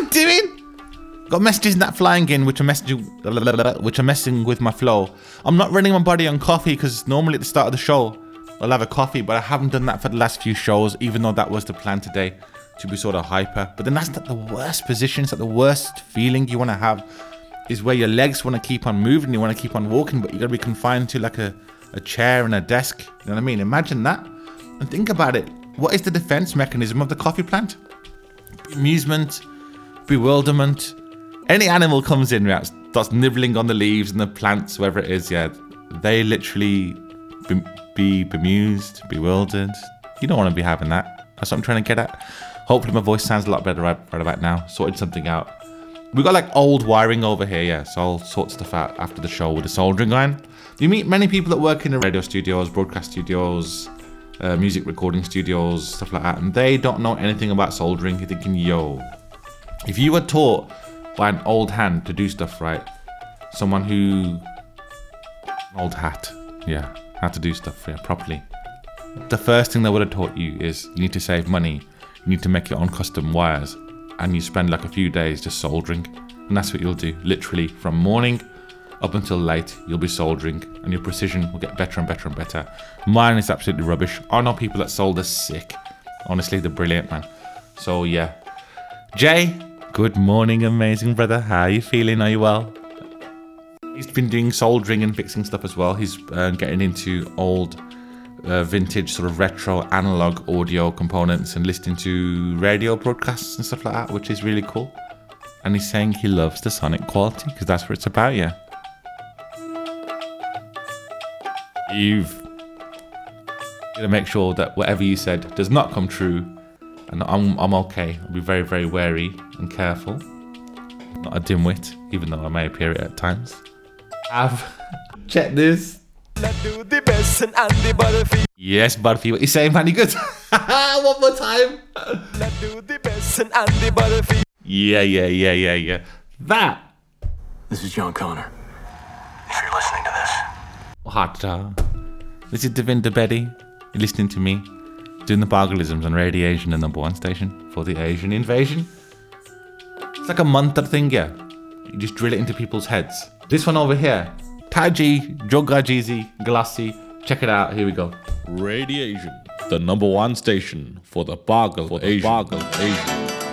doing? Got messages in that flying in which are messing with my flow. I'm not running my body on coffee because normally at the start of the show I'll have a coffee, but I haven't done that for the last few shows, even though that was the plan today, to be sort of hyper. But then that's not the worst position. It's like the worst feeling you want to have is where your legs want to keep on moving, you want to keep on walking, but you got to be confined to like a chair and a desk. You know what I mean? Imagine that and think about it. What is the defense mechanism of the coffee plant? Amusement, bewilderment. Any animal comes in, starts nibbling on the leaves and the plants, whatever it is, they literally be bemused, bewildered. You don't want to be having that. That's what I'm trying to get at. Hopefully my voice sounds a lot better right about now. Sorted something out. We got like old wiring over here, so I'll sort stuff out after the show with a soldering iron. You meet many people that work in the radio studios, broadcast studios, music recording studios, stuff like that, and they don't know anything about soldering. You're thinking, yo, if you were taught by an old hand to do stuff right, someone who, old hat, how to do stuff properly, the first thing they would have taught you is you need to save money, you need to make your own custom wires, and you spend like a few days just soldering, and that's what you'll do. Literally from morning up until late, you'll be soldering, and your precision will get better and better and better. Mine is absolutely rubbish. I know people that solder sick. Honestly, they're brilliant, man. So yeah. Jay, good morning, amazing brother. How are you feeling? Are you well? He's been doing soldering and fixing stuff as well. He's getting into old vintage sort of retro analog audio components and listening to radio broadcasts and stuff like that, which is really cool. And he's saying he loves the sonic quality because that's what it's about, yeah. You've got to make sure that whatever you said does not come true, and I'm okay. I'll be very, very wary and careful. Not a dimwit, even though I may appear it at times. Check this. Let's do the best and the Butterfield. Yes, Butterfield. What you saying, man? You good? One more time. Let's do the best and the Butterfield. Yeah. That. This is John Connor. If you're listening to this. This is Devinda Bedi. You're listening to me doing the Bargalisms on Radiation, the #1 station for the Asian invasion. It's like a mantra thing, yeah. You just drill it into people's heads. This one over here, Taji, Jogajizi, Glassy. Check it out. Here we go. Radiation, the #1 station for the Bargal Asian.